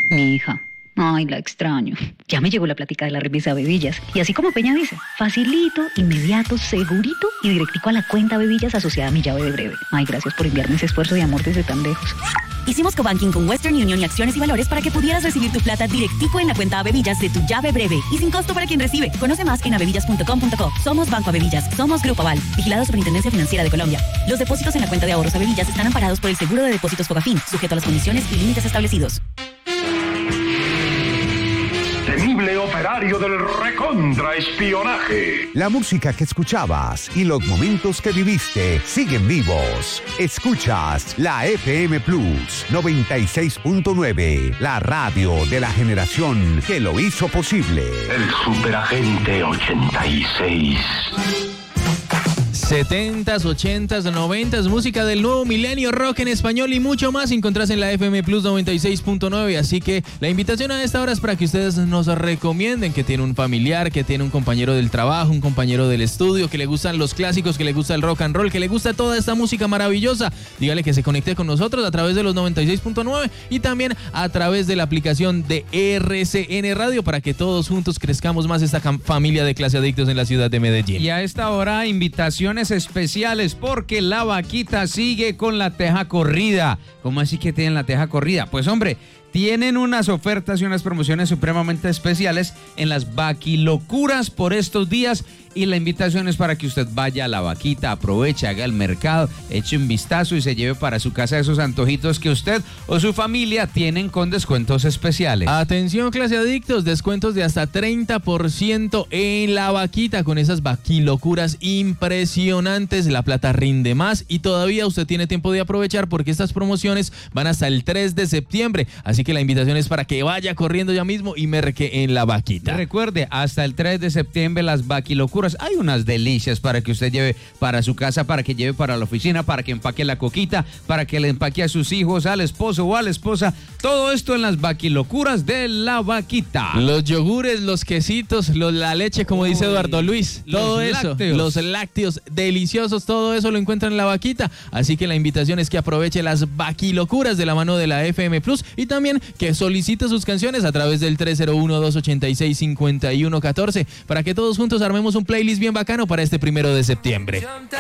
Mi hija. Ay, la extraño. Ya me llegó la plática de la remesa Bevillas. Y así como Peña dice, facilito, inmediato, segurito y directico a la cuenta Bevillas asociada a mi llave de breve. Ay, gracias por enviarme ese esfuerzo y amor desde tan lejos. Hicimos cobanking con Western Union y Acciones y Valores para que pudieras recibir tu plata directico en la cuenta Bevillas de tu llave breve y sin costo para quien recibe. Conoce más en abevillas.com.co. Somos Banco Abevillas. Somos Grupo Aval. Vigilado Superintendencia Financiera de Colombia. Los depósitos en la cuenta de ahorros Abevillas están amparados por el Seguro de Depósitos Fogafín, sujeto a las condiciones y límites establecidos. Temible operario del recontraespionaje. La música que escuchabas y los momentos que viviste siguen vivos. Escuchas la FM Plus 96.9, la radio de la generación que lo hizo posible. El superagente 86. 70s, 80s, 90s, música del nuevo milenio, rock en español y mucho más encontrás en la FM Plus 96.9, así que la invitación a esta hora es para que ustedes nos recomienden que tiene un familiar, que tiene un compañero del trabajo, un compañero del estudio, que le gustan los clásicos, que le gusta el rock and roll, que le gusta toda esta música maravillosa. Dígale que se conecte con nosotros a través de los 96.9 y también a través de la aplicación de RCN Radio para que todos juntos crezcamos más esta familia de clase adictos en la ciudad de Medellín. Y a esta hora, invitaciones especiales porque la vaquita sigue con la teja corrida. ¿Cómo así que tienen la teja corrida? Pues hombre, tienen unas ofertas y unas promociones supremamente especiales en las vaquilocuras por estos días y la invitación es para que usted vaya a la vaquita, aproveche, haga el mercado, eche un vistazo y se lleve para su casa esos antojitos que usted o su familia tienen con descuentos especiales. Atención clase adictos, descuentos de hasta 30% en la vaquita con esas vaquilocuras impresionantes, la plata rinde más y todavía usted tiene tiempo de aprovechar porque estas promociones van hasta el 3 de septiembre, así que la invitación es para que vaya corriendo ya mismo y merque en la vaquita. Recuerde, hasta el 3 de septiembre las vaquilocuras. Hay unas delicias para que usted lleve para su casa, para que lleve para la oficina, para que empaque la coquita, para que le empaque a sus hijos, al esposo o a la esposa. Todo esto en las vaquilocuras de la vaquita. Los yogures, los quesitos, la leche, como dice Eduardo Luis. Todo eso, los lácteos deliciosos, todo eso lo encuentran en la vaquita. Así que la invitación es que aproveche las vaquilocuras de la mano de la FM Plus y también que solicite sus canciones a través del 301-286-5114 para que todos juntos armemos un playlist bien bacano para este 1 de septiembre.